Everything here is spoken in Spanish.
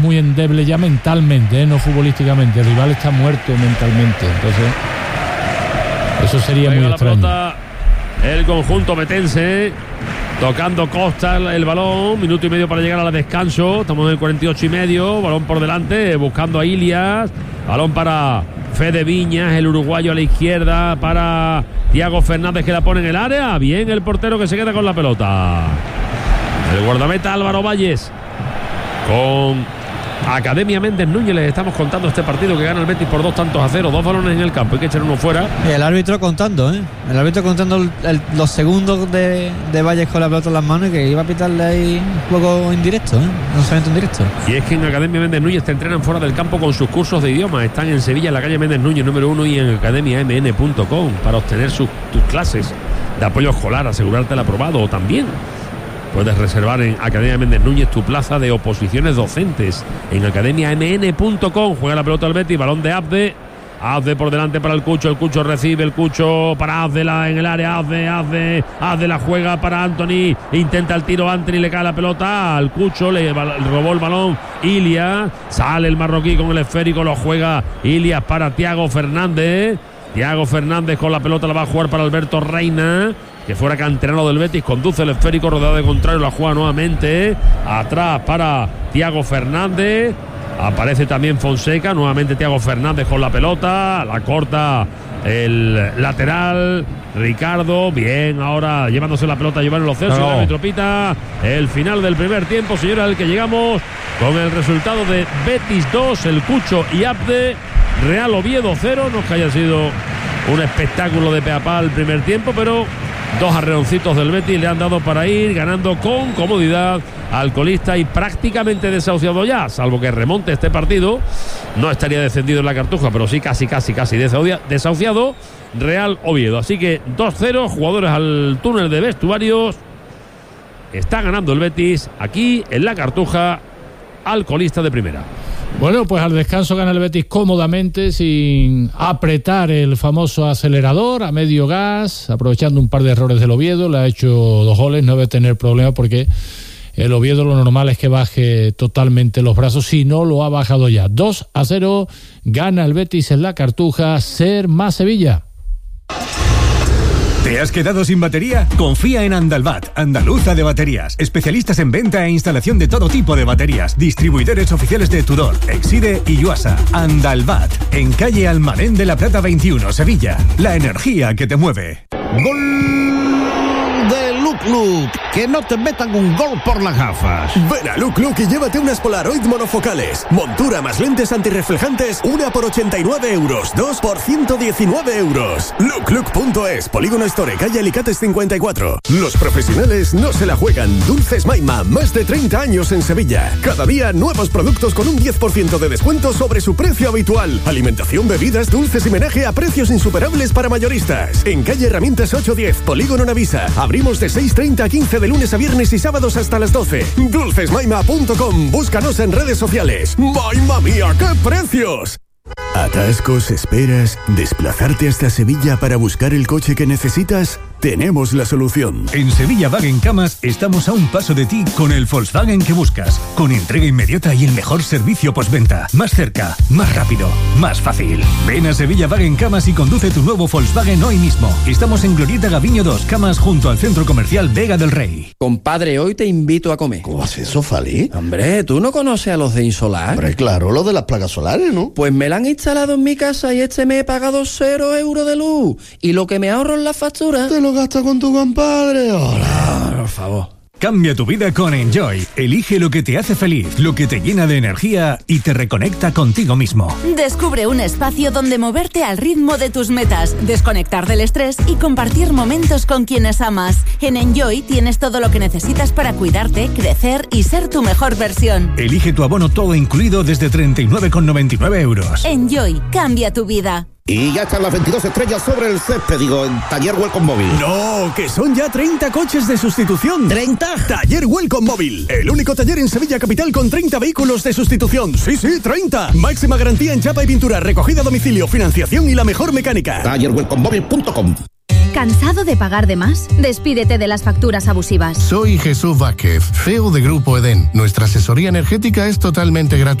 muy endeble ya mentalmente, no futbolísticamente. El rival está muerto mentalmente, entonces eso sería muy extraño. Pelota, el conjunto metense, tocando Costa el balón, minuto y medio para llegar al descanso, estamos en el 48 y medio, balón por delante, buscando a Ilias, balón para Fede Viñas, el uruguayo a la izquierda, para Thiago Fernández que la pone en el área, bien el portero que se queda con la pelota. El guardameta Álvaro Valles con Academia Méndez Núñez. Les estamos contando este partido que gana el Betis por 2-0, 2 balones en el campo, hay que echar uno fuera. El árbitro contando, el árbitro contando los segundos de Valles con la pelota en las manos, y que iba a pitarle ahí juego indirecto, lanzamiento indirecto. Y es que en Academia Méndez Núñez te entrenan fuera del campo con sus cursos de idiomas. Están en Sevilla, en la calle Méndez Núñez número 1, y en academiamn.com para obtener tus clases de apoyo escolar, asegurarte el aprobado. O también puedes reservar en Academia Méndez Núñez tu plaza de oposiciones docentes en academiamn.com. Juega la pelota al Betis, balón de Abde por delante para el Cucho recibe, el Cucho para Abde en el área, Abde la juega para Anthony, intenta el tiro Anthony, le cae la pelota al Cucho, le robó el balón Ilias, sale el marroquí con el esférico, lo juega Ilias para Thiago Fernández con la pelota, la va a jugar para Alberto Reina, que fuera canterano del Betis, conduce el esférico, rodeado de contrario, la juega nuevamente atrás para Thiago Fernández, aparece también Fonseca, nuevamente Thiago Fernández con la pelota, la corta el lateral Ricardo, bien, ahora llevándose la pelota Giovanni Lo Celso, el árbitro pita el final del primer tiempo, señora, al que llegamos con el resultado de Betis 2, el Cucho y Abde, Real Oviedo 0, no es que haya sido un espectáculo de pe a pa el primer tiempo, pero dos arreoncitos del Betis le han dado para ir ganando con comodidad al colista y prácticamente desahuciado ya, salvo que remonte este partido, no estaría descendido en la Cartuja, pero sí casi desahuciado Real Oviedo. Así que 2-0, jugadores al túnel de vestuarios, está ganando el Betis aquí en la Cartuja al colista de primera. Bueno, pues al descanso gana el Betis cómodamente, sin apretar el famoso acelerador, a medio gas, aprovechando un par de errores del Oviedo. Le ha hecho 2 goles, no debe tener problema, porque el Oviedo lo normal es que baje totalmente los brazos, si no lo ha bajado ya. 2-0, gana el Betis en la Cartuja, ser más Sevilla. ¿Te has quedado sin batería? Confía en Andalbat, andaluza de baterías. Especialistas en venta e instalación de todo tipo de baterías. Distribuidores oficiales de Tudor, Exide y Yuasa. Andalbat, en calle Almadén de la Plata 21, Sevilla. La energía que te mueve. ¡Gol de Luc! Que no te metan un gol por las gafas. Ven a Luc y llévate unas Polaroid monofocales. Montura más lentes antirreflejantes, una por 89 euros, 2 por 119 euros. Luc.es, Polígono Store, calle Alicates 54. Los profesionales no se la juegan. Dulces Maima, más de 30 años en Sevilla. Cada día nuevos productos con un 10% de descuento sobre su precio habitual. Alimentación, bebidas, dulces y menaje a precios insuperables para mayoristas. En calle Herramientas 810, Polígono Navisa. Abrimos de 6:30 a 15 de lunes a viernes y sábados hasta las 12. Dulcesmaima.com. Búscanos en redes sociales. ¡Maima mía, qué precios! ¿Atascos, esperas, desplazarte hasta Sevilla para buscar el coche que necesitas? Tenemos la solución. En Sevilla Wagen Camas estamos a un paso de ti con el Volkswagen que buscas, con entrega inmediata y el mejor servicio postventa. Más cerca, más rápido, más fácil. Ven a Sevilla Wagen Camas y conduce tu nuevo Volkswagen hoy mismo. Estamos en Glorieta Gaviño 2, Camas, junto al Centro Comercial Vega del Rey. Compadre, hoy te invito a comer. ¿Cómo haces eso, Fali? Hombre, ¿tú no conoces a los de Insolar? Hombre, claro, lo de las placas solares, ¿no? Pues me la han instalado en mi casa y este mes he pagado 0 euros de luz. Y lo que me ahorro en la factura... Te lo gastas con tu compadre. Hola. Por favor. Cambia tu vida con Enjoy. Elige lo que te hace feliz, lo que te llena de energía y te reconecta contigo mismo. Descubre un espacio donde moverte al ritmo de tus metas, desconectar del estrés y compartir momentos con quienes amas. En Enjoy tienes todo lo que necesitas para cuidarte, crecer y ser tu mejor versión. Elige tu abono todo incluido desde 39,99 euros. Enjoy, cambia tu vida. Y ya están las 22 estrellas sobre el césped, en Taller Welcome Móvil. No, que son ya 30 coches de sustitución. ¿30? Taller Welcome Móvil, el único taller en Sevilla capital con 30 vehículos de sustitución. Sí, 30. Máxima garantía en chapa y pintura, recogida a domicilio, financiación y la mejor mecánica. TallerWelcomeMóvil.com. ¿Cansado de pagar de más? Despídete de las facturas abusivas. Soy Jesús Vázquez, CEO de Grupo Edén. Nuestra asesoría energética es totalmente gratuita.